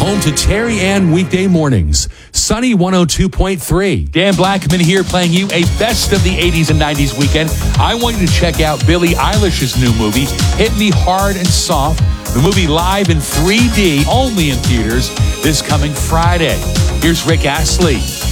home to Terry Ann weekday mornings. Sunny 102.3. Dan Blackman here playing you a best of the 80s and 90s weekend. I want you to check out Billie Eilish's new movie, Hit Me Hard and Soft. The movie live in 3D, only in theaters, this coming Friday. Here's Rick Astley.